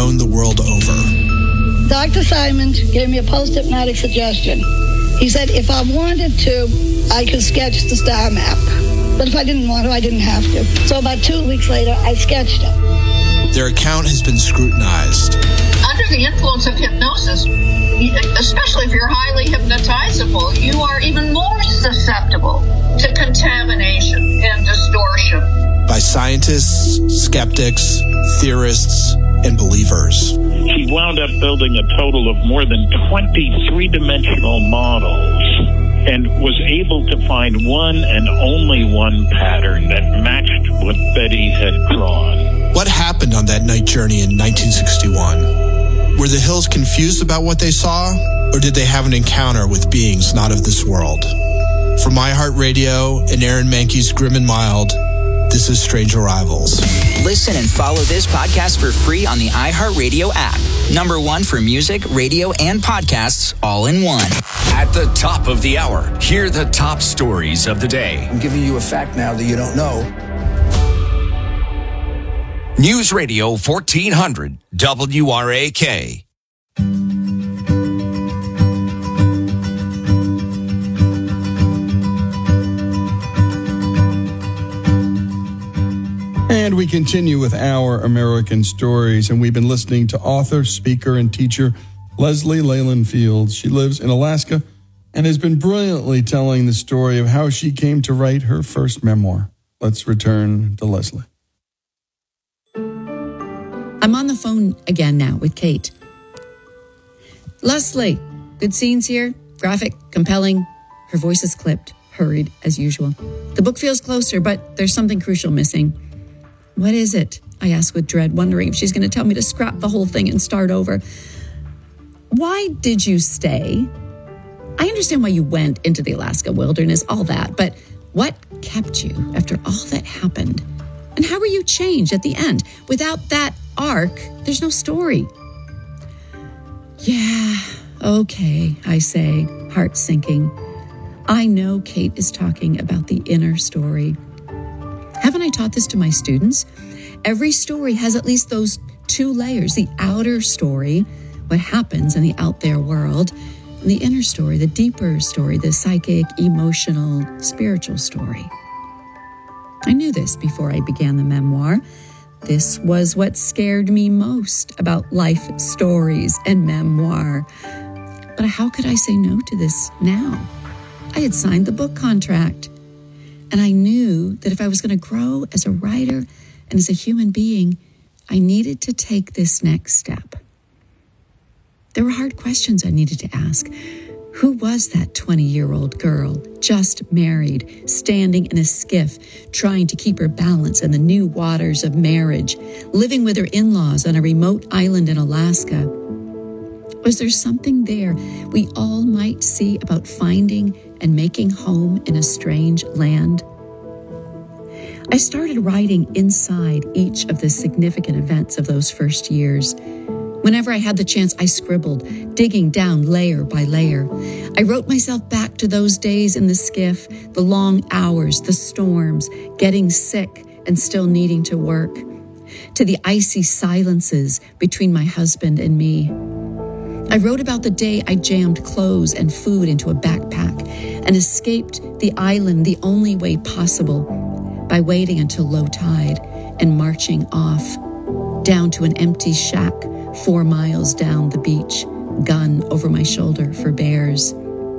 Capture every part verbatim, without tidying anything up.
known the world over. Doctor Simon gave me a post-hypnotic suggestion. He said if I wanted to, I could sketch the star map. But if I didn't want to, I didn't have to. So about two weeks later, I sketched it. Their account has been scrutinized. Under the influence of hypnosis, especially if you're highly hypnotizable, you are even more susceptible to contamination and distortion. By scientists, skeptics, theorists, and believers. She wound up building a total of more than twenty three-dimensional models and was able to find one and only one pattern that matched what Betty had drawn. What happened on that night journey in nineteen sixty-one? Were the Hills confused about what they saw, or did they have an encounter with beings not of this world? From iHeartRadio and Aaron Mahnke's Grim and Mild, this is Strange Arrivals. Listen and follow this podcast for free on the iHeartRadio app. Number one for music, radio, and podcasts all in one. At the top of the hour, hear the top stories of the day. I'm giving you a fact now that you don't know. News Radio fourteen hundred W R A K. And we continue with Our American Stories, and we've been listening to author, speaker, and teacher Leslie Leyland Fields. She lives in Alaska and has been brilliantly telling the story of how she came to write her first memoir. Let's return to Leslie. I'm on the phone again now with Kate. Leslie, good scenes here, graphic, compelling. Her voice is clipped, hurried as usual. The book feels closer, but there's something crucial missing. What is it? I ask with dread, wondering if she's going to tell me to scrap the whole thing and start over. Why did you stay? I understand why you went into the Alaska wilderness, all that, but what kept you after all that happened? And how were you changed at the end? Without that arc, there's no story. Yeah, okay, I say, heart sinking. I know Kate is talking about the inner story. Haven't I taught this to my students? Every story has at least those two layers, the outer story, what happens in the out there world, and the inner story, the deeper story, the psychic, emotional, spiritual story. I knew this before I began the memoir. This was what scared me most about life stories and memoir. But how could I say no to this now? I had signed the book contract. And I knew that if I was going to grow as a writer and as a human being, I needed to take this next step. There were hard questions I needed to ask. Who was that twenty-year-old girl, just married, standing in a skiff, trying to keep her balance in the new waters of marriage, living with her in-laws on a remote island in Alaska? Was there something there we all might see about finding and making home in a strange land? I started writing inside each of the significant events of those first years. Whenever I had the chance, I scribbled, digging down layer by layer. I wrote myself back to those days in the skiff, the long hours, the storms, getting sick and still needing to work, to the icy silences between my husband and me. I wrote about the day I jammed clothes and food into a backpack and escaped the island the only way possible, by waiting until low tide and marching off, down to an empty shack four miles down the beach, gun over my shoulder for bears.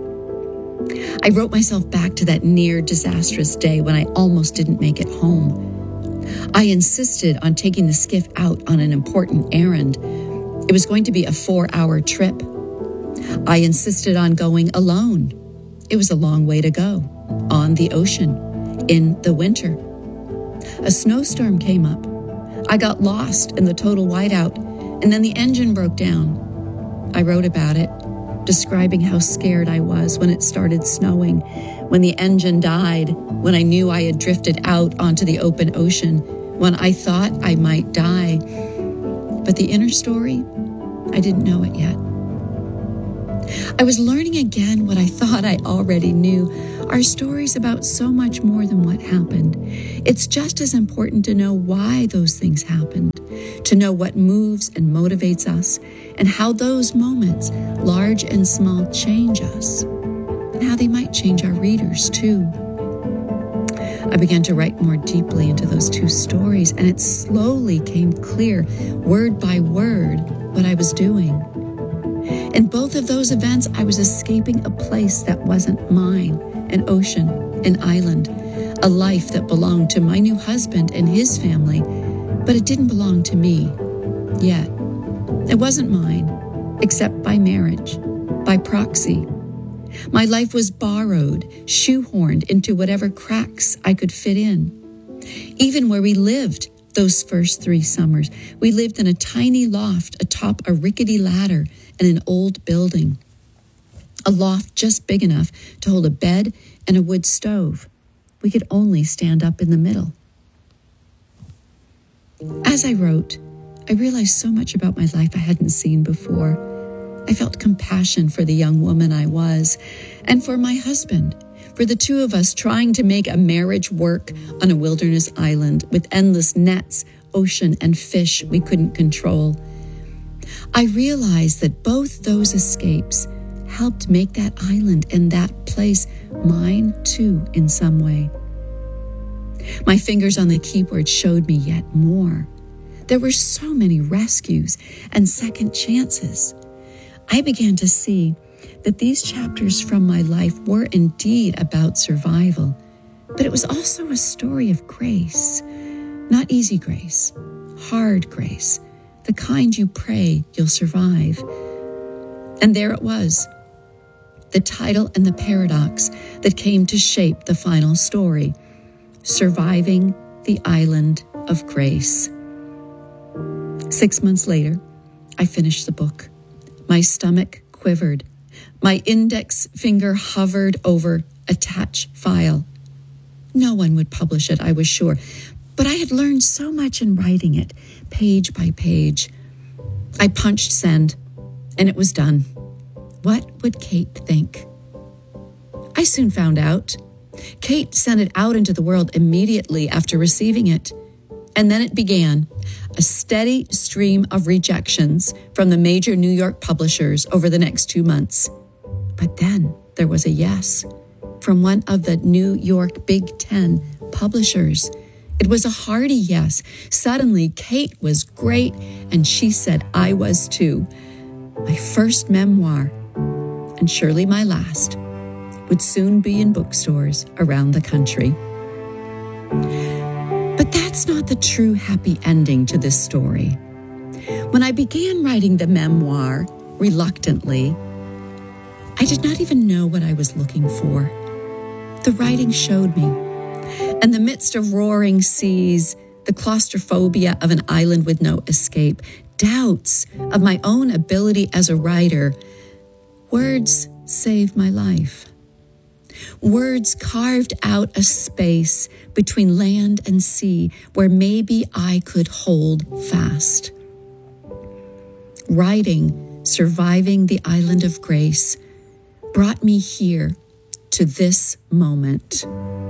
I wrote myself back to that near disastrous day when I almost didn't make it home. I insisted on taking the skiff out on an important errand. It was going to be a four-hour trip. I insisted on going alone. It was a long way to go, on the ocean, in the winter. A snowstorm came up. I got lost in the total whiteout, and then the engine broke down. I wrote about it, describing how scared I was when it started snowing, when the engine died, when I knew I had drifted out onto the open ocean, when I thought I might die. But the inner story, I didn't know it yet. I was learning again what I thought I already knew. Our story's about so much more than what happened. It's just as important to know why those things happened, to know what moves and motivates us, and how those moments, large and small, change us, and how they might change our readers too. I began to write more deeply into those two stories, and it slowly came clear, word by word, what I was doing. In both of those events, I was escaping a place that wasn't mine, an ocean, an island, a life that belonged to my new husband and his family, but it didn't belong to me yet. It wasn't mine, except by marriage, by proxy. My life was borrowed, shoehorned into whatever cracks I could fit in. Even where we lived those first three summers, we lived in a tiny loft atop a rickety ladder in an old building. A loft just big enough to hold a bed and a wood stove. We could only stand up in the middle. As I wrote, I realized so much about my life I hadn't seen before. I felt compassion for the young woman I was, and for my husband, for the two of us trying to make a marriage work on a wilderness island with endless nets, ocean, and fish we couldn't control. I realized that both those escapes helped make that island and that place mine too in some way. My fingers on the keyboard showed me yet more. There were so many rescues and second chances. I began to see that these chapters from my life were indeed about survival, but it was also a story of grace. Not easy grace, hard grace, the kind you pray you'll survive. And there it was, the title and the paradox that came to shape the final story, Surviving the Island of Grace. Six months later, I finished the book. My stomach quivered. My index finger hovered over attach file. No one would publish it, I was sure, but I had learned so much in writing it, page by page. I punched send, and it was done. What would Kate think? I soon found out. Kate sent it out into the world immediately after receiving it. And then it began, a steady stream of rejections from the major New York publishers over the next two months. But then there was a yes from one of the New York Big Ten publishers. It was a hearty yes. Suddenly, Kate was great, and she said I was too. My first memoir, and surely my last, would soon be in bookstores around the country. But that's not the true happy ending to this story. When I began writing the memoir, reluctantly, I did not even know what I was looking for. The writing showed me. In the midst of roaring seas, the claustrophobia of an island with no escape, doubts of my own ability as a writer, words saved my life. Words carved out a space between land and sea where maybe I could hold fast. Writing, Surviving the Island of Grace, brought me here to this moment.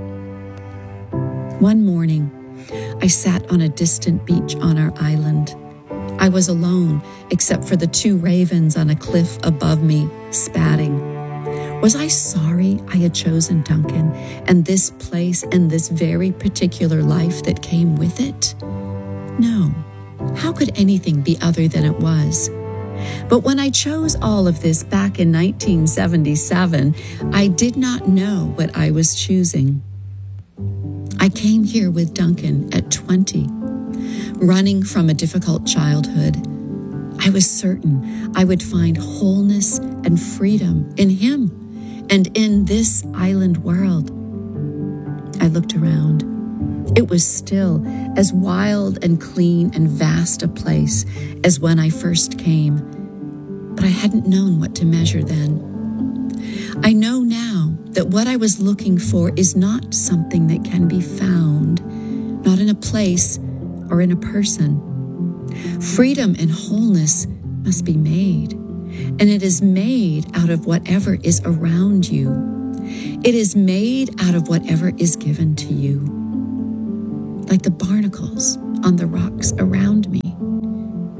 One morning, I sat on a distant beach on our island. I was alone, except for the two ravens on a cliff above me, spatting. Was I sorry I had chosen Duncan and this place and this very particular life that came with it? No. How could anything be other than it was? But when I chose all of this back in nineteen seventy-seven, I did not know what I was choosing. I came here with Duncan at twenty, running from a difficult childhood. I was certain I would find wholeness and freedom in him and in this island world. I looked around. It was still as wild and clean and vast a place as when I first came, but I hadn't known what to measure then. I know now that what I was looking for is not something that can be found, not in a place or in a person. Freedom and wholeness must be made, and it is made out of whatever is around you. It is made out of whatever is given to you, like the barnacles on the rocks around me.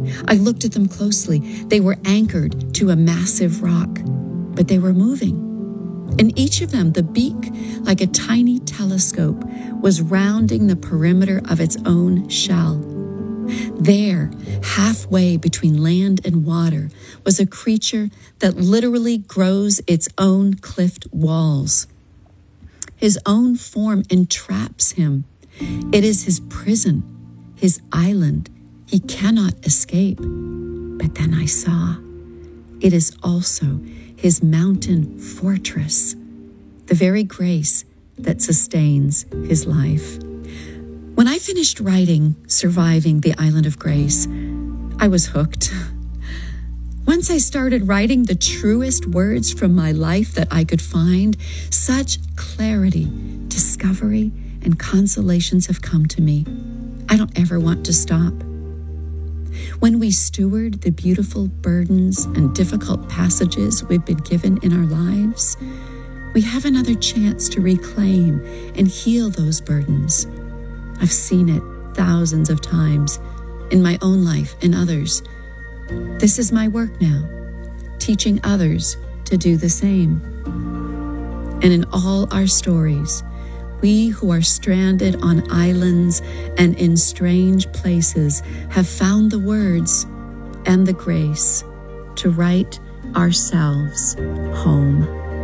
I looked at them closely. They were anchored to a massive rock, but they were moving. In each of them, the beak, like a tiny telescope, was rounding the perimeter of its own shell. There, halfway between land and water, was a creature that literally grows its own cliff walls. His own form entraps him. It is his prison, his island. He cannot escape. But then I saw, it is also his mountain fortress, the very grace that sustains his life. When I finished writing Surviving the Island of Grace, I was hooked. Once I started writing the truest words from my life that I could find, such clarity, discovery, and consolations have come to me. I don't ever want to stop. When we steward the beautiful burdens and difficult passages we've been given in our lives, we have another chance to reclaim and heal those burdens. I've seen it thousands of times in my own life and others. This is my work now, teaching others to do the same. And in all our stories, we who are stranded on islands and in strange places have found the words and the grace to write ourselves home.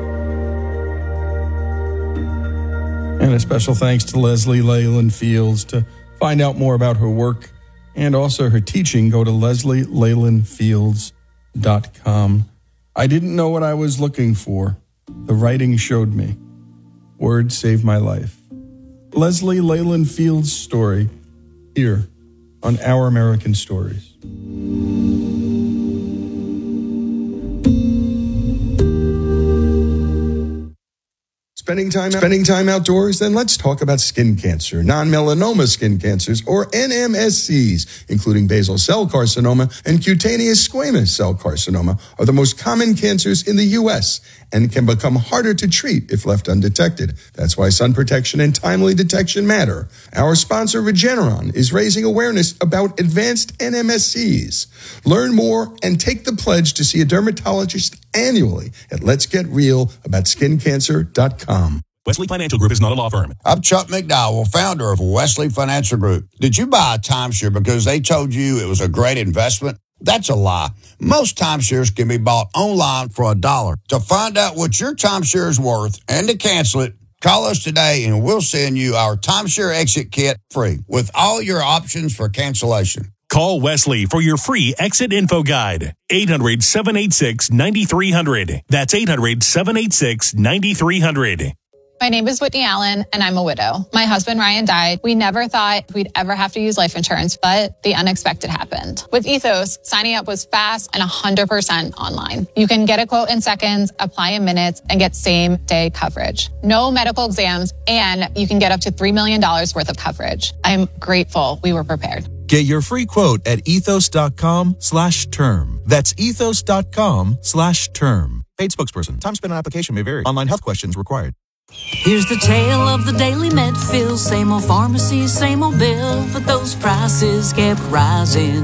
And a special thanks to Leslie Leyland Fields. To find out more about her work and also her teaching, go to leslie leyland fields dot com. I didn't know what I was looking for. The writing showed me. Words saved my life. Leslie Leyland Fields' story here on Our American Stories. Spending time, spending time outdoors? Then let's talk about skin cancer, non-melanoma skin cancers, or N M S Cs, including basal cell carcinoma and cutaneous squamous cell carcinoma, are the most common cancers in the U S and can become harder to treat if left undetected. That's why sun protection and timely detection matter. Our sponsor, Regeneron, is raising awareness about advanced N M S Cs. Learn more and take the pledge to see a dermatologist annually at lets get real about skin cancer dot com. Wesley Financial Group is not a law firm. I'm Chuck McDowell, founder of Wesley Financial Group. Did you buy a timeshare because they told you it was a great investment? That's a lie. Most timeshares can be bought online for a dollar. To find out what your timeshare is worth and to cancel it, call us today and we'll send you our timeshare exit kit free with all your options for cancellation. Call Wesley for your free exit info guide. eight hundred, seven eight six, nine three hundred. That's eight hundred, seven eight six, nine three hundred. My name is Whitney Allen, and I'm a widow. My husband, Ryan, died. We never thought we'd ever have to use life insurance, but the unexpected happened. With Ethos, signing up was fast and one hundred percent online. You can get a quote in seconds, apply in minutes, and get same-day coverage. No medical exams, and you can get up to three million dollars worth of coverage. I'm grateful we were prepared. Get your free quote at ethos.com slash term. That's ethos.com slash term. Paid spokesperson. Time spent on application may vary. Online health questions required. Here's the tale of the daily med fill. Same old pharmacy, same old bill, but those prices kept rising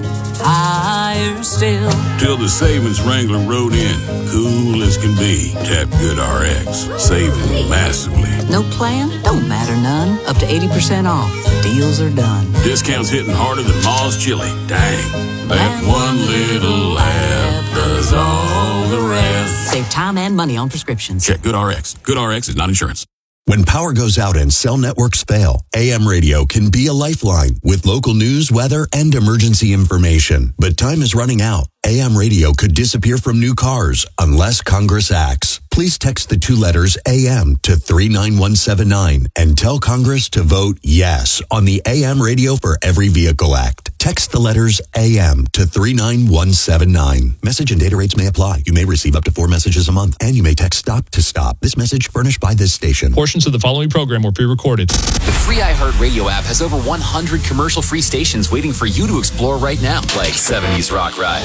higher still. Till the savings Wrangler rode in, cool as can be. Tap GoodRx, saving massively. No plan? Don't matter none. Up to eighty percent off. Deals are done. Discounts hitting harder than Ma's chili. Dang, that one little app does all the rest. Save time and money on prescriptions. Check GoodRx. GoodRx is not insurance. When power goes out and cell networks fail, A M radio can be a lifeline with local news, weather, and emergency information. But time is running out. A M radio could disappear from new cars unless Congress acts. Please text the two letters A M to three nine one seven nine and tell Congress to vote yes on the A M Radio for Every Vehicle Act. Text the letters A M to three nine one seven nine. Message and data rates may apply. You may receive up to four messages a month, and you may text STOP to STOP. This message furnished by this station. Portions of the following program were pre-recorded. The free iHeartRadio app has over one hundred commercial-free stations waiting for you to explore right now, like seventies Rock Ride,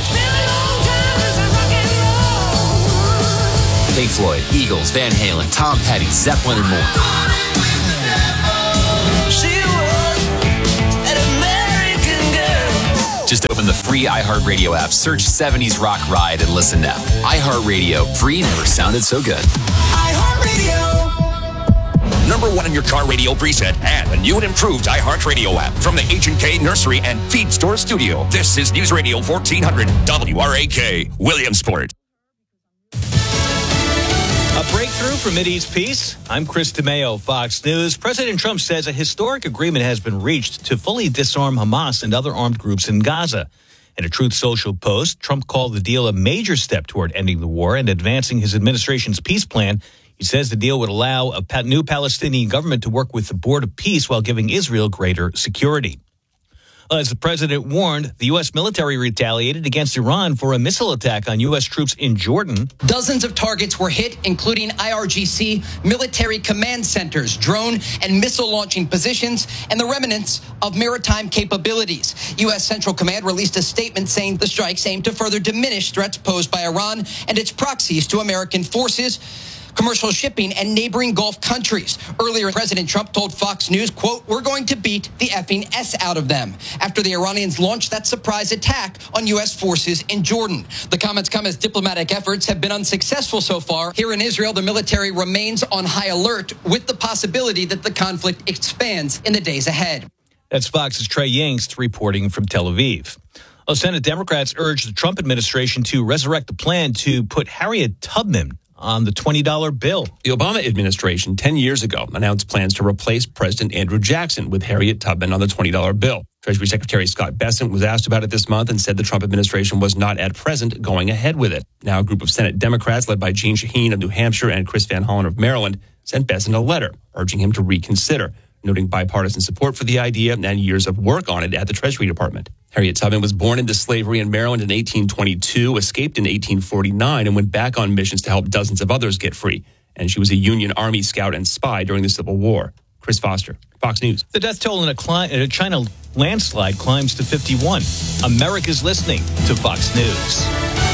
Pink Floyd, Eagles, Van Halen, Tom Petty, Zeppelin, and more. Just open the free iHeartRadio app, search seventies Rock Ride, and listen now. iHeartRadio, free never sounded so good. iHeartRadio. Number one in your car radio preset and a new and improved iHeartRadio app from the H and K Nursery and Feed Store Studio. This is News Radio fourteen hundred W R A K, Williamsport. A breakthrough for Mideast peace? I'm Chris DeMeo, Fox News. President Trump says a historic agreement has been reached to fully disarm Hamas and other armed groups in Gaza. In a Truth Social post, Trump called the deal a major step toward ending the war and advancing his administration's peace plan. He says the deal would allow a new Palestinian government to work with the Board of Peace while giving Israel greater security. As the president warned, the U S military retaliated against Iran for a missile attack on U S troops in Jordan. Dozens of targets were hit, including I R G C, military command centers, drone and missile launching positions, and the remnants of maritime capabilities. U S Central Command released a statement saying the strikes aim to further diminish threats posed by Iran and its proxies to American forces, commercial shipping, and neighboring Gulf countries. Earlier, President Trump told Fox News, quote, "We're going to beat the effing S out of them," after the Iranians launched that surprise attack on U S forces in Jordan. The comments come as diplomatic efforts have been unsuccessful so far. Here in Israel, the military remains on high alert with the possibility that the conflict expands in the days ahead. That's Fox's Trey Yingst reporting from Tel Aviv. Well, Senate Democrats urged the Trump administration to resurrect the plan to put Harriet Tubman on the twenty dollar bill. The Obama administration ten years ago announced plans to replace President Andrew Jackson with Harriet Tubman on the twenty dollar bill. Treasury Secretary Scott Bessent was asked about it this month and said the Trump administration was not at present going ahead with it. Now a group of Senate Democrats led by Jeanne Shaheen of New Hampshire and Chris Van Hollen of Maryland sent Bessent a letter urging him to reconsider, noting bipartisan support for the idea and years of work on it at the Treasury Department. Harriet Tubman was born into slavery in Maryland in eighteen twenty-two, escaped in eighteen forty-nine, and went back on missions to help dozens of others get free. And she was a Union Army scout and spy during the Civil War. Chris Foster, Fox News. The death toll in a, cli- in a China landslide climbs to fifty-one. America's listening to Fox News.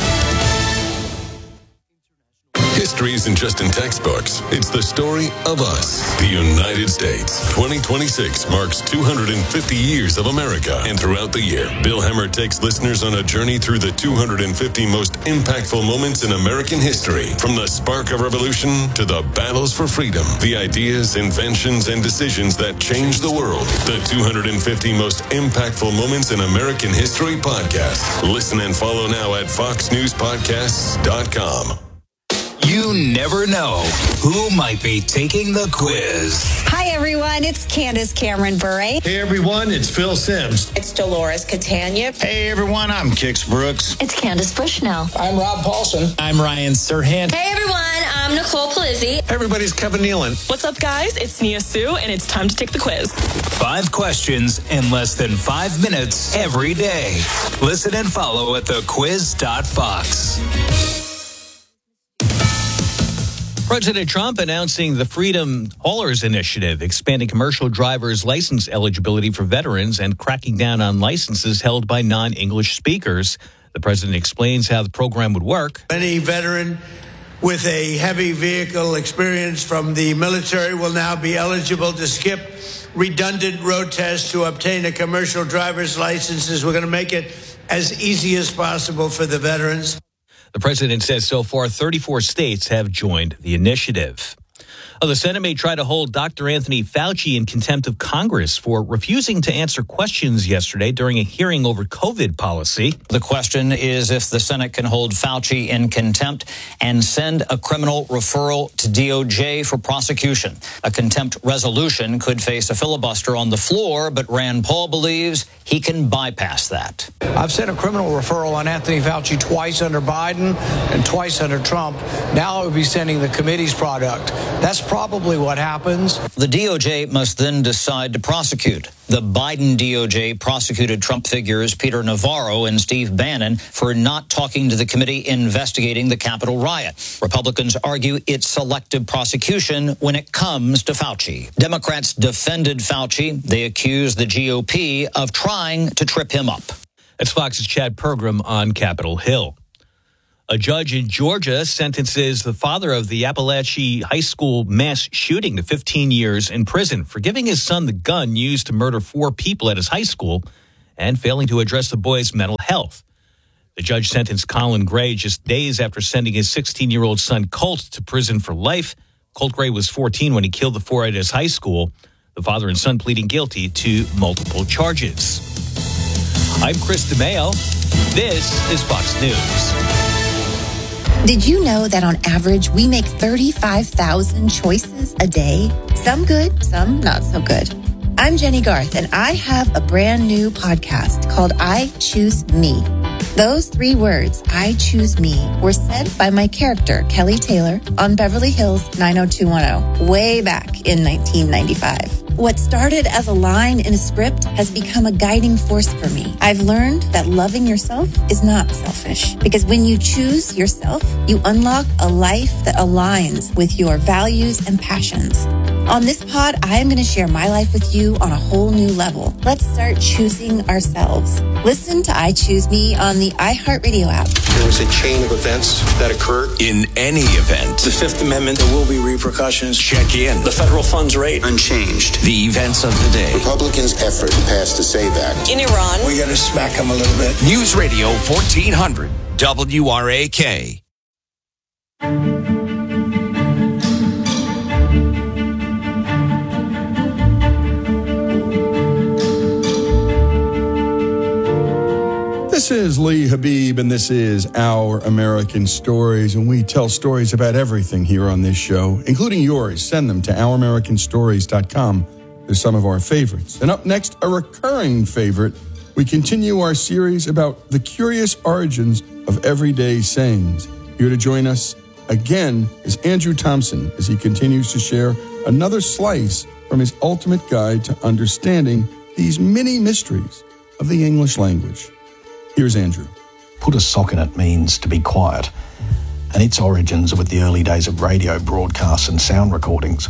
History isn't just in textbooks. It's the story of us, the United States. twenty twenty-six marks two hundred fifty years of America. And throughout the year, Bill Hemmer takes listeners on a journey through the two hundred fifty most impactful moments in American history. From the spark of revolution to the battles for freedom, the ideas, inventions, and decisions that changed the world. The two hundred fifty most impactful moments in American history podcast. Listen and follow now at fox news podcasts dot com. You never know who might be taking the quiz. Hi, everyone. It's Candace Cameron Bure. Hey, everyone. It's Phil Sims. It's Dolores Catania. Hey, everyone. I'm Kix Brooks. It's Candace Bushnell. I'm Rob Paulson. I'm Ryan Serhant. Hey, everyone. I'm Nicole Palizzi. Hey, everybody's Kevin Nealon. What's up, guys? It's Nia Sue, and it's time to take the quiz. Five questions in less than five minutes every day. Listen and follow at the quiz dot fox. President Trump announcing the Freedom Haulers Initiative, expanding commercial drivers' license eligibility for veterans and cracking down on licenses held by non-English speakers. The president explains how the program would work. Any veteran with a heavy vehicle experience from the military will now be eligible to skip redundant road tests to obtain a commercial driver's license. We're going to make it as easy as possible for the veterans. The president says so far thirty-four states have joined the initiative. Oh, the Senate may try to hold Doctor Anthony Fauci in contempt of Congress for refusing to answer questions yesterday during a hearing over COVID policy. The question is if the Senate can hold Fauci in contempt and send a criminal referral to D O J for prosecution. A contempt resolution could face a filibuster on the floor, but Rand Paul believes he can bypass that. I've sent a criminal referral on Anthony Fauci twice under Biden and twice under Trump. Now I would be sending the committee's product. That's probably what happens. The D O J must then decide to prosecute. The Biden D O J prosecuted Trump figures Peter Navarro and Steve Bannon for not talking to the committee investigating the Capitol riot. Republicans argue it's selective prosecution when it comes to Fauci. Democrats defended Fauci. They accused the G O P of trying to trip him up. That's Fox's Chad Pergram on Capitol Hill. A judge in Georgia sentences the father of the Appalachia High School mass shooting to fifteen years in prison for giving his son the gun used to murder four people at his high school and failing to address the boy's mental health. The judge sentenced Colin Gray just days after sending his sixteen-year-old son Colt to prison for life. Colt Gray was fourteen when he killed the four at his high school. The father and son pleading guilty to multiple charges. I'm Chris DeMeo. This is Fox News. Did you know that on average, we make thirty-five thousand choices a day? Some good, some not so good. I'm Jenny Garth, and I have a brand new podcast called I Choose Me. Those three words, I choose me, were said by my character, Kelly Taylor, on Beverly Hills nine oh two one oh, way back in nineteen ninety-five. What started as a line in a script has become a guiding force for me. I've learned that loving yourself is not selfish, because when you choose yourself, you unlock a life that aligns with your values and passions. On this pod, I am going to share my life with you on a whole new level. Let's start choosing ourselves. Listen to I Choose Me on the iHeartRadio app. There was a chain of events that occurred. In any event, The Fifth Amendment, there will be repercussions. check in. The federal funds rate, unchanged. The events of the day. Republicans' effort to pass the SAVE Act. In Iran. We got to smack them a little bit. News Radio fourteen hundred W R A K. This is Lee Habib, and this is Our American Stories, and we tell stories about everything here on this show, including yours. Send them to our american stories dot com. They're some of our favorites. And up next, a recurring favorite, we continue our series about the curious origins of everyday sayings. Here to join us again is Andrew Thompson as he continues to share another slice from his ultimate guide to understanding these mini mysteries of the English language. Here's Andrew. Put a sock in it means to be quiet, and its origins are with the early days of radio broadcasts and sound recordings.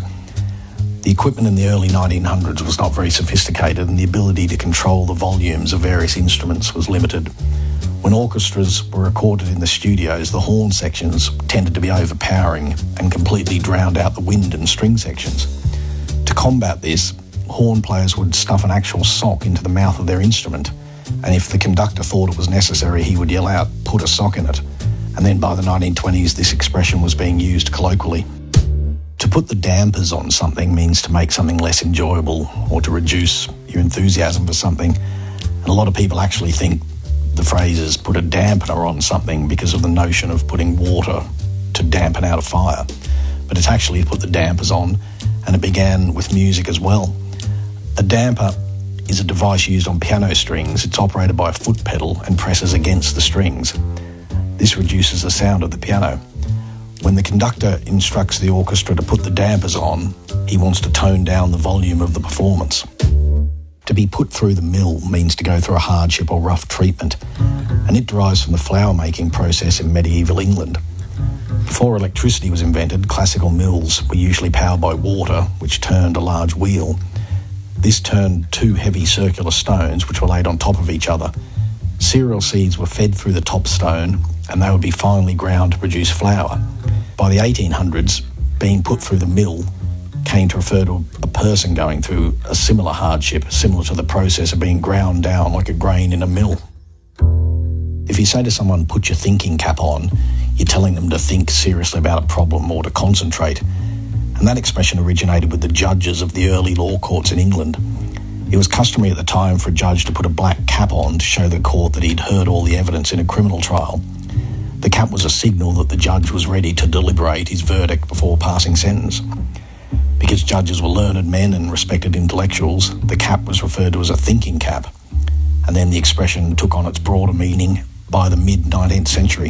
The equipment in the early nineteen hundreds was not very sophisticated, and the ability to control the volumes of various instruments was limited. When orchestras were recorded in the studios, the horn sections tended to be overpowering and completely drowned out the wind and string sections. To combat this, horn players would stuff an actual sock into the mouth of their instrument, and if the conductor thought it was necessary, he would yell out, "Put a sock in it." And then by the nineteen twenties, this expression was being used colloquially. To put the dampers on something means to make something less enjoyable or to reduce your enthusiasm for something. And a lot of people actually think the phrase is put a dampener on something because of the notion of putting water to dampen out a fire. But it's actually put the dampers on, and it began with music as well. A damper is a device used on piano strings. It's operated by a foot pedal and presses against the strings. This reduces the sound of the piano. When the conductor instructs the orchestra to put the dampers on, he wants to tone down the volume of the performance. To be put through the mill means to go through a hardship or rough treatment, and it derives from the flour-making process in medieval England. Before electricity was invented, classical mills were usually powered by water, which turned a large wheel. This turned two heavy circular stones, which were laid on top of each other. Cereal seeds were fed through the top stone, and they would be finely ground to produce flour. By the eighteen hundreds, being put through the mill came to refer to a person going through a similar hardship, similar to the process of being ground down like a grain in a mill. If you say to someone, "Put your thinking cap on," you're telling them to think seriously about a problem or to concentrate. And that expression originated with the judges of the early law courts in England. It was customary at the time for a judge to put a black cap on to show the court that he'd heard all the evidence in a criminal trial. The cap was a signal that the judge was ready to deliberate his verdict before passing sentence. Because judges were learned men and respected intellectuals, the cap was referred to as a thinking cap. And then the expression took on its broader meaning by the mid-nineteenth century.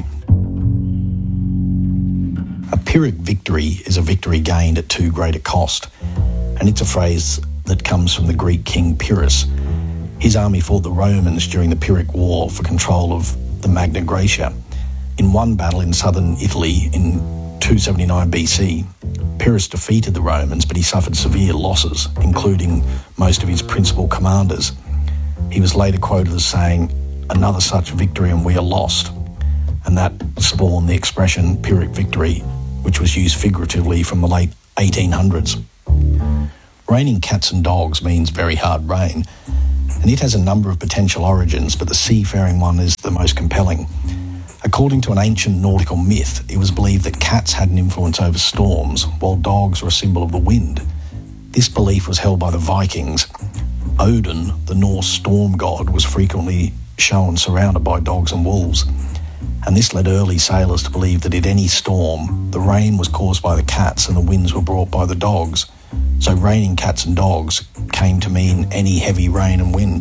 A Pyrrhic victory is a victory gained at too great a cost, and it's a phrase that comes from the Greek king Pyrrhus. His army fought the Romans during the Pyrrhic War for control of the Magna Graecia. In one battle in southern Italy in two seventy-nine B C, Pyrrhus defeated the Romans, but he suffered severe losses, including most of his principal commanders. He was later quoted as saying, "Another such victory and we are lost." And that spawned the expression Pyrrhic victory, which was used figuratively from the late eighteen hundreds. Raining cats and dogs means very hard rain, and it has a number of potential origins, but the seafaring one is the most compelling. According to an ancient nautical myth, it was believed that cats had an influence over storms, while dogs were a symbol of the wind. This belief was held by the Vikings. Odin, the Norse storm god, was frequently shown surrounded by dogs and wolves, and this led early sailors to believe that in any storm, the rain was caused by the cats and the winds were brought by the dogs. So raining cats and dogs came to mean any heavy rain and wind.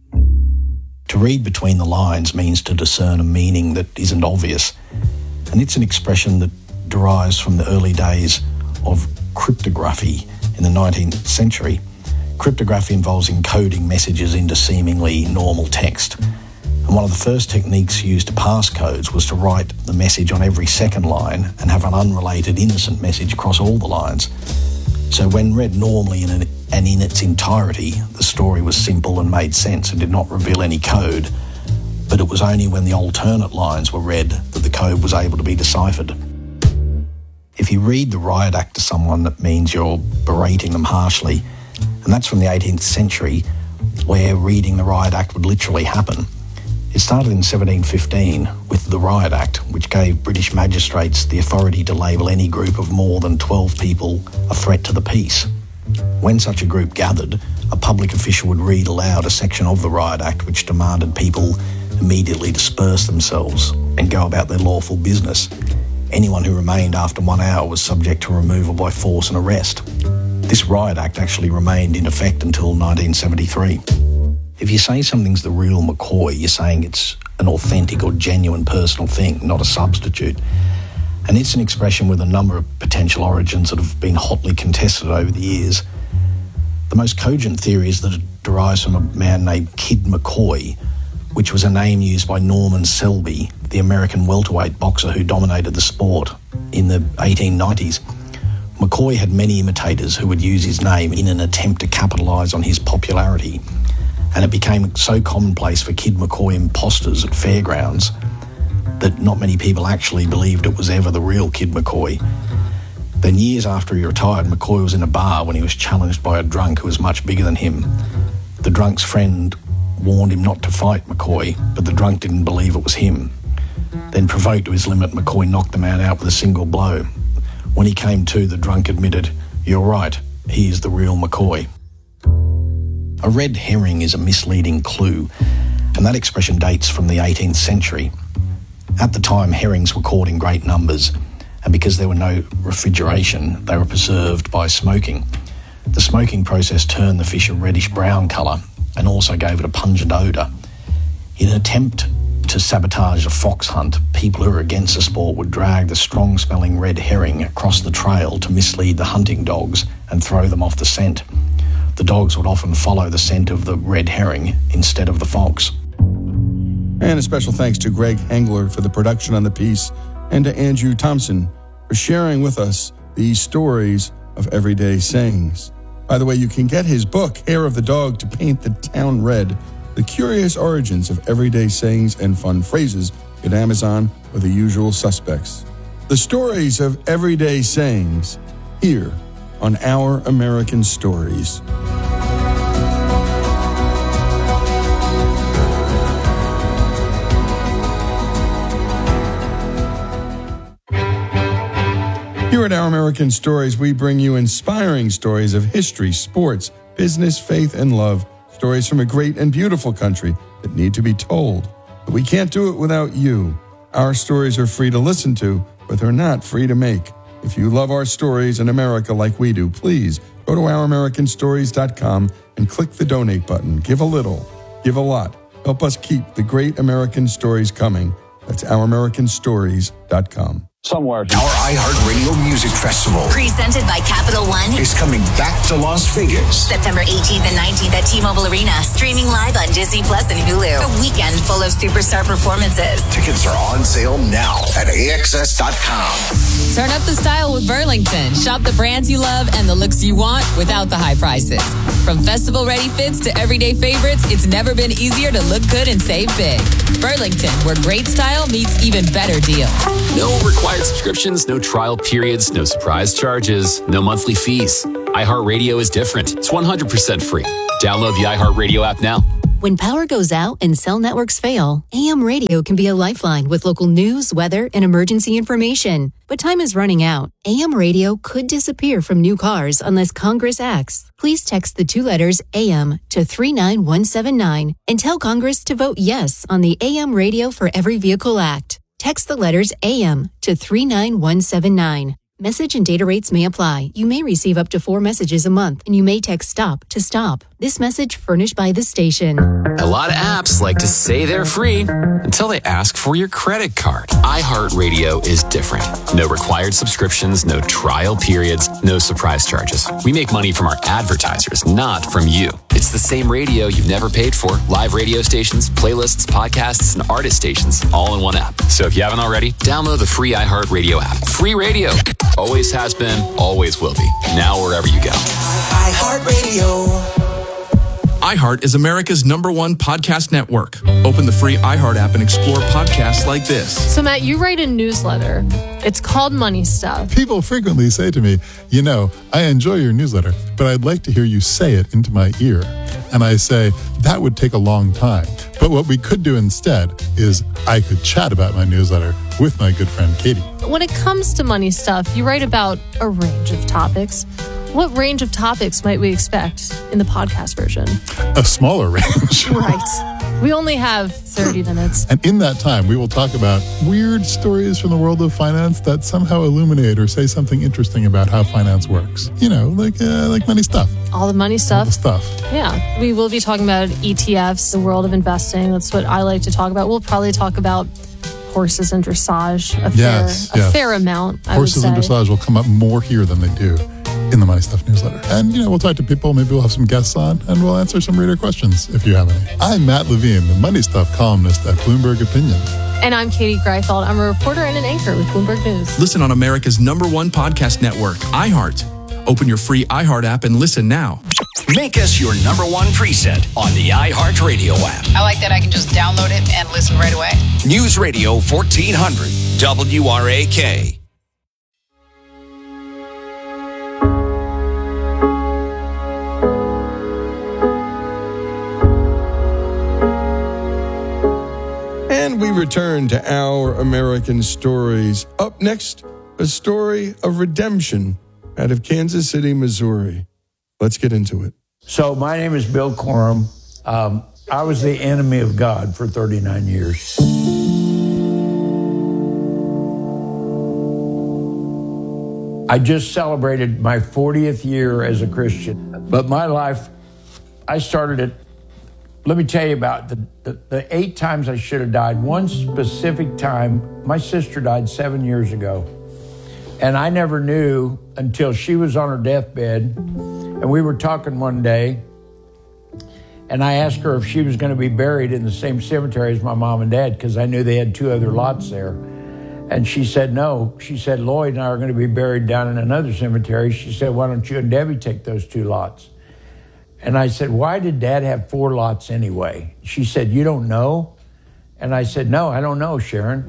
To read between the lines means to discern a meaning that isn't obvious, and it's an expression that derives from the early days of cryptography in the nineteenth century. Cryptography involves encoding messages into seemingly normal text, and one of the first techniques used to pass codes was to write the message on every second line and have an unrelated innocent message across all the lines. So when read normally in an, and in its entirety, the story was simple and made sense and did not reveal any code, but it was only when the alternate lines were read that the code was able to be deciphered. If you read the riot act to someone, that means you're berating them harshly, and that's from the eighteenth century, where reading the riot act would literally happen. It started in seventeen fifteen with the Riot Act, which gave British magistrates the authority to label any group of more than twelve people a threat to the peace. When such a group gathered, a public official would read aloud a section of the Riot Act which demanded people immediately disperse themselves and go about their lawful business. Anyone who remained after one hour was subject to removal by force and arrest. This Riot Act actually remained in effect until nineteen seventy-three. If you say something's the real McCoy, you're saying it's an authentic or genuine personal thing, not a substitute. And it's an expression with a number of potential origins that have been hotly contested over the years. The most cogent theory is that it derives from a man named Kid McCoy, which was a name used by Norman Selby, the American welterweight boxer who dominated the sport in the eighteen nineties. McCoy had many imitators who would use his name in an attempt to capitalise on his popularity, and it became so commonplace for Kid McCoy imposters at fairgrounds that not many people actually believed it was ever the real Kid McCoy. Then years after he retired, McCoy was in a bar when he was challenged by a drunk who was much bigger than him. The drunk's friend warned him not to fight McCoy, but the drunk didn't believe it was him. Then, provoked to his limit, McCoy knocked the man out with a single blow. When he came to, the drunk admitted, "You're right, he is the real McCoy." A red herring is a misleading clue, and that expression dates from the eighteenth century. At the time, herrings were caught in great numbers, and because there were no refrigeration, they were preserved by smoking. The smoking process turned the fish a reddish-brown colour and also gave it a pungent odour. In an attempt to sabotage a fox hunt, people who were against the sport would drag the strong-smelling red herring across the trail to mislead the hunting dogs and throw them off the scent. The dogs would often follow the scent of the red herring instead of the fox. And a special thanks to Greg Hengler for the production on the piece, and to Andrew Thompson for sharing with us these stories of everyday sayings. By the way, you can get his book, Hair of the Dog to Paint the Town Red, The Curious Origins of Everyday Sayings and Fun Phrases, at Amazon or the usual suspects. The stories of everyday sayings here on Our American Stories. Here at Our American Stories, we bring you inspiring stories of history, sports, business, faith, and love. Stories from a great and beautiful country that need to be told. But we can't do it without you. Our stories are free to listen to, but they're not free to make. If you love our stories in America like we do, please go to our american stories dot com and click the donate button. Give a little, give a lot. Help us keep the great American stories coming. That's our american stories dot com. Somewhere. Our iHeartRadio Music Festival, presented by Capital One, is coming back to Las Vegas. September eighteenth and nineteenth at T-Mobile Arena. Streaming live on Disney Plus and Hulu. A weekend full of superstar performances. Tickets are on sale now at A X S dot com. Turn up the style with Burlington. Shop the brands you love and the looks you want without the high prices. From festival-ready fits to everyday favorites, it's never been easier to look good and save big. Burlington, where great style meets even better deals. No required subscriptions, no trial periods, no surprise charges, no monthly fees. iHeartRadio is different. It's one hundred percent free. Download the iHeartRadio app now. When power goes out and cell networks fail, A M radio can be a lifeline with local news, weather, and emergency information. But time is running out. A M radio could disappear from new cars unless Congress acts. Please text the two letters A M to three nine one seven nine and tell Congress to vote yes on the A M Radio for Every Vehicle Act. Text the letters A M to three nine one seven nine. Message and data rates may apply. You may receive up to four messages a month, and you may text STOP to stop. This message furnished by the station. A lot of apps like to say they're free until they ask for your credit card. iHeartRadio is different. No required subscriptions, no trial periods, no surprise charges. We make money from our advertisers, not from you. It's the same radio you've never paid for. Live radio stations, playlists, podcasts, and artist stations all in one app. So if you haven't already, download the free iHeartRadio app. Free radio. Always has been, always will be. Now wherever you go. iHeartRadio. iHeart is America's number one podcast network. Open the free iHeart app and explore podcasts like this. So, Matt, you write a newsletter. It's called Money Stuff. People frequently say to me, you know, I enjoy your newsletter, but I'd like to hear you say it into my ear. And I say, that would take a long time. But what we could do instead is I could chat about my newsletter with my good friend Katie. When it comes to money stuff, you write about a range of topics. What range of topics might we expect in the podcast version? A smaller range. Right. We only have thirty minutes. And in that time, we will talk about weird stories from the world of finance that somehow illuminate or say something interesting about how finance works. You know, like uh, like money stuff. All the money stuff. All the stuff. Yeah. We will be talking about E T Fs, the world of investing. That's what I like to talk about. We'll probably talk about horses and dressage a fair, yes, a yes. fair amount, I Horses would and say. dressage will come up more here than they do in the Money Stuff newsletter. And, you know, we'll talk to people. Maybe we'll have some guests on, and we'll answer some reader questions if you have any. I'm Matt Levine, the Money Stuff columnist at Bloomberg Opinion. And I'm Katie Greifeld. I'm a reporter and an anchor with Bloomberg News. Listen on America's number one podcast network, iHeart. Open your free iHeart app and listen now. Make us your number one preset on the iHeartRadio app. I like that I can just download it and listen right away. News Radio fourteen hundred W R A K. And we return to Our American Stories. Up next, a story of redemption out of Kansas City, Missouri. Let's get into it. So my name is Bill Corum. Um, I was the enemy of God for thirty-nine years. I just celebrated my fortieth year as a Christian. But my life, I started it, let me tell you about the, the, the eight times I should have died. One specific time, my sister died seven years ago. And I never knew until she was on her deathbed. And we were talking one day, and I asked her if she was going to be buried in the same cemetery as my mom and dad, because I knew they had two other lots there. And she said no. She said, Lloyd and I are going to be buried down in another cemetery. She said, why don't you and Debbie take those two lots? And I said, why did Dad have four lots anyway? She said, you don't know? And I said, no, I don't know, Sharon.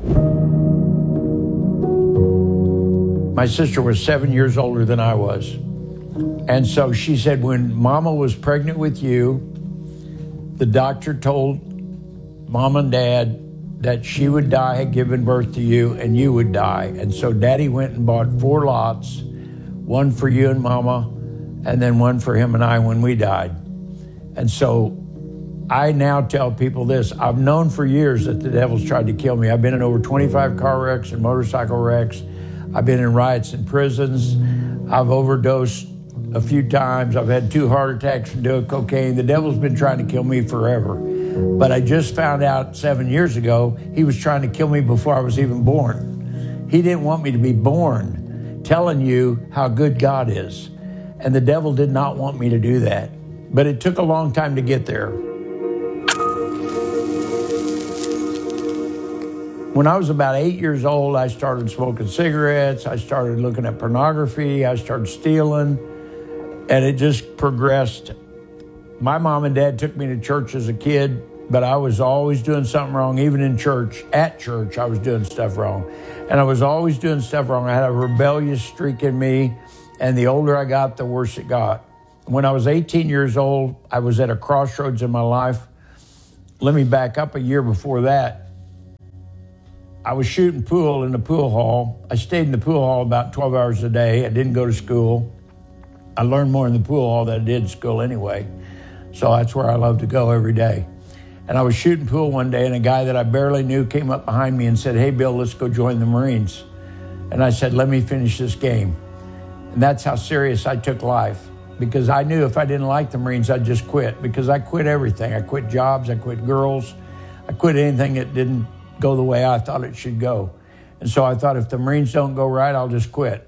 My sister was seven years older than I was. And so she said, when Mama was pregnant with you, the doctor told Mom and Dad that she would die, had given birth to you, and you would die. And so Daddy went and bought four lots, one for you and Mama, and then one for him and I when we died. And so I now tell people this. I've known for years that the devil's tried to kill me. I've been in over twenty-five car wrecks and motorcycle wrecks. I've been in riots in prisons. I've overdosed a few times. I've had two heart attacks from doing cocaine. The devil's been trying to kill me forever. But I just found out seven years ago, he was trying to kill me before I was even born. He didn't want me to be born telling you how good God is. And the devil did not want me to do that. But it took a long time to get there. When I was about eight years old, I started smoking cigarettes. I started looking at pornography. I started stealing. And it just progressed. My mom and dad took me to church as a kid, but I was always doing something wrong. Even in church, at church, I was doing stuff wrong. And I was always doing stuff wrong. I had a rebellious streak in me. And the older I got, the worse it got. When I was eighteen years old, I was at a crossroads in my life. Let me back up a year before that. I was shooting pool in the pool hall. I stayed in the pool hall about twelve hours a day. I didn't go to school. I learned more in the pool hall than I did in school anyway. So that's where I love to go every day. And I was shooting pool one day, and a guy that I barely knew came up behind me and said, "Hey, Bill, let's go join the Marines." And I said, "Let me finish this game." And that's how serious I took life, because I knew if I didn't like the Marines, I'd just quit, because I quit everything. I quit jobs, I quit girls, I quit anything that didn't go the way I thought it should go. And so I thought, if the Marines don't go right, I'll just quit.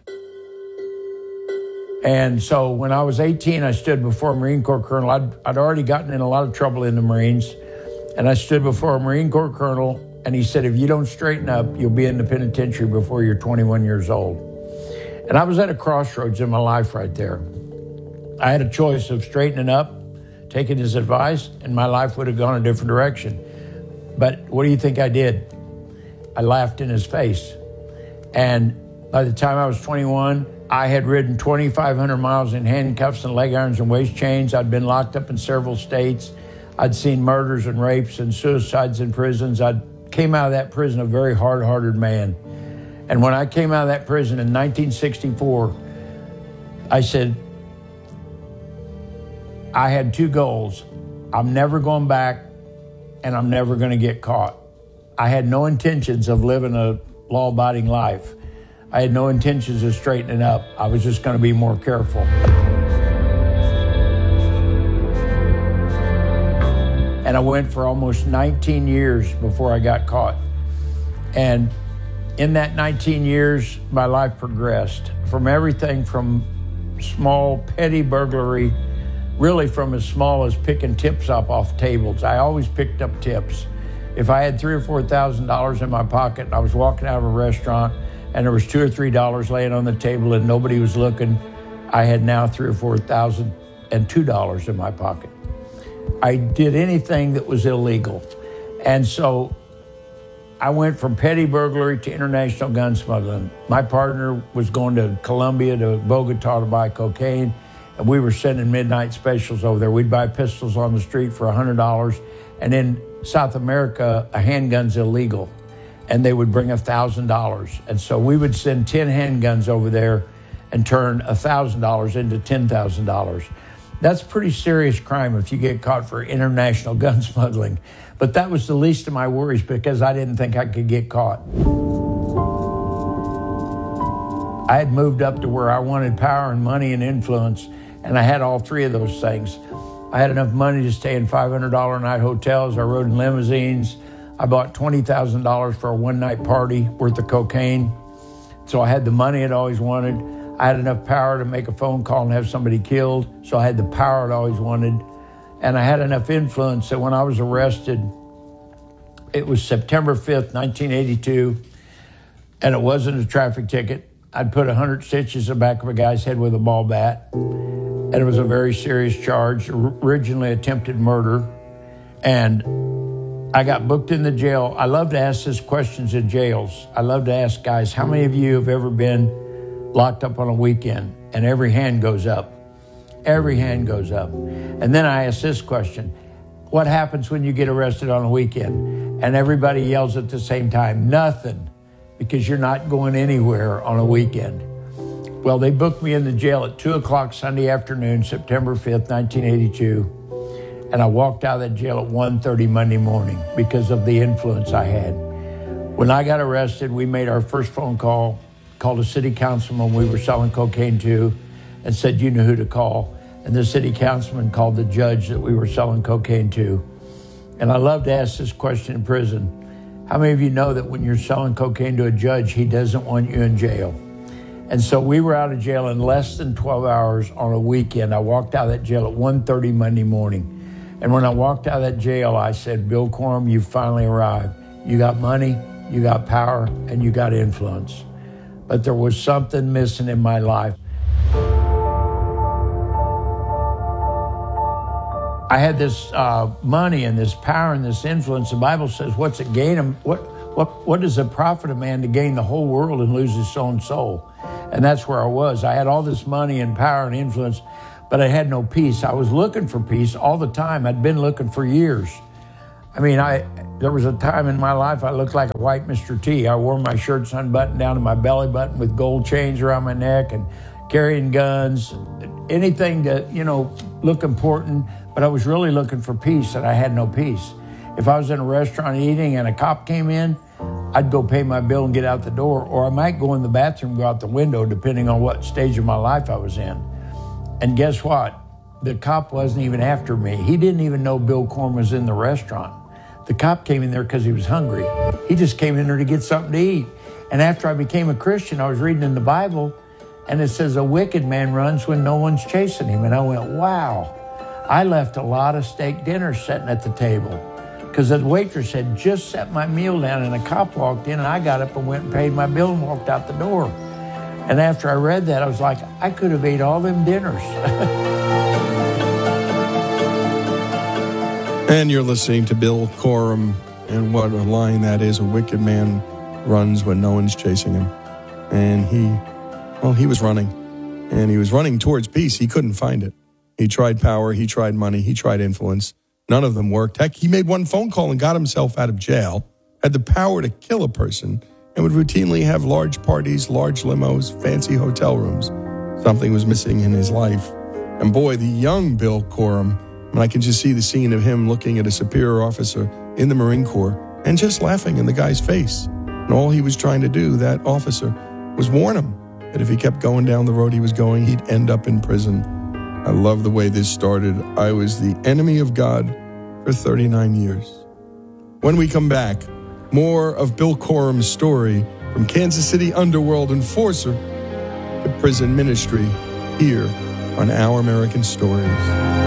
And so when I was eighteen, I stood before a Marine Corps colonel. I'd, I'd already gotten in a lot of trouble in the Marines. And I stood before a Marine Corps colonel, and he said, "If you don't straighten up, you'll be in the penitentiary before you're twenty-one years old." And I was at a crossroads in my life right there. I had a choice of straightening up, taking his advice, and my life would have gone a different direction. But what do you think I did? I laughed in his face. And by the time I was twenty-one, I had ridden twenty-five hundred miles in handcuffs and leg irons and waist chains. I'd been locked up in several states. I'd seen murders and rapes and suicides in prisons. I came out of that prison a very hard-hearted man. And when I came out of that prison in nineteen sixty-four, I said, I had two goals. I'm never going back, and I'm never going to get caught. I had no intentions of living a law-abiding life. I had no intentions of straightening up. I was just going to be more careful. And I went for almost nineteen years before I got caught. And in that nineteen years, my life progressed from everything from small, petty burglary, really from as small as picking tips up off tables. I always picked up tips. If I had three or four thousand dollars in my pocket and I was walking out of a restaurant and there was two or three dollars laying on the table and nobody was looking, I had now three or four thousand and two dollars in my pocket. I did anything that was illegal. And so I went from petty burglary to international gun smuggling. My partner was going to Colombia, to Bogota to buy cocaine, and we were sending midnight specials over there. We'd buy pistols on the street for one hundred dollars, and in South America, a handgun's illegal, and they would bring one thousand dollars. And so we would send ten handguns over there and turn one thousand dollars into ten thousand dollars. That's pretty serious crime if you get caught for international gun smuggling. But that was the least of my worries, because I didn't think I could get caught. I had moved up to where I wanted power and money and influence, and I had all three of those things. I had enough money to stay in five hundred dollars a night hotels. I rode in limousines. I bought twenty thousand dollars for a one-night party worth of cocaine. So I had the money I'd always wanted. I had enough power to make a phone call and have somebody killed, so I had the power I'd always wanted. And I had enough influence that when I was arrested, it was September fifth, nineteen eighty-two, and it wasn't a traffic ticket. I'd put one hundred stitches in the back of a guy's head with a ball bat, and it was a very serious charge, originally attempted murder. And I got booked in the jail. I love to ask these questions in jails. I love to ask guys, how many of you have ever been locked up on a weekend? And every hand goes up. Every hand goes up. And then I ask this question: what happens when you get arrested on a weekend? And everybody yells at the same time, nothing, because you're not going anywhere on a weekend. Well, they booked me in the jail at two o'clock Sunday afternoon, September fifth, nineteen eighty-two. And I walked out of that jail at one thirty Monday morning because of the influence I had. When I got arrested, we made our first phone call, called a city councilman we were selling cocaine to, and said, you know who to call. And the city councilman called the judge that we were selling cocaine to. And I love to ask this question in prison: how many of you know that when you're selling cocaine to a judge, he doesn't want you in jail? And so we were out of jail in less than twelve hours on a weekend. I walked out of that jail at one thirty Monday morning. And when I walked out of that jail, I said, Bill Corum, you finally arrived. You got money, you got power, and you got influence. But there was something missing in my life. I had this uh, money and this power and this influence. The Bible says, what's it gain him? What, what, what does it profit a man to gain the whole world and lose his own soul? And that's where I was. I had all this money and power and influence, but I had no peace. I was looking for peace all the time. I'd been looking for years. I mean, I there was a time in my life I looked like a white Mister T. I wore my shirts unbuttoned down to my belly button with gold chains around my neck and carrying guns, anything to, you know, look important. But I was really looking for peace, and I had no peace. If I was in a restaurant eating and a cop came in, I'd go pay my bill and get out the door, or I might go in the bathroom, go out the window, depending on what stage of my life I was in. And guess what? The cop wasn't even after me. He didn't even know Bill Corum was in the restaurant. The cop came in there because he was hungry. He just came in there to get something to eat. And after I became a Christian, I was reading in the Bible, and it says a wicked man runs when no one's chasing him. And I went, wow. I left a lot of steak dinners sitting at the table, because the waitress had just set my meal down, and a cop walked in, and I got up and went and paid my bill and walked out the door. And after I read that, I was like, I could have ate all them dinners. And you're listening to Bill Corum, and what a line that is. A wicked man runs when no one's chasing him. And he, well, he was running. And he was running towards peace. He couldn't find it. He tried power, he tried money, he tried influence. None of them worked. Heck, he made one phone call and got himself out of jail, had the power to kill a person, and would routinely have large parties, large limos, fancy hotel rooms. Something was missing in his life. And boy, the young Bill Corum, and I can just see the scene of him looking at a superior officer in the Marine Corps and just laughing in the guy's face. And all he was trying to do, that officer, was warn him that if he kept going down the road he was going, he'd end up in prison. I love the way this started. I was the enemy of God for thirty-nine years. When we come back, more of Bill Corum's story from Kansas City underworld enforcer to prison ministry here on Our American Stories.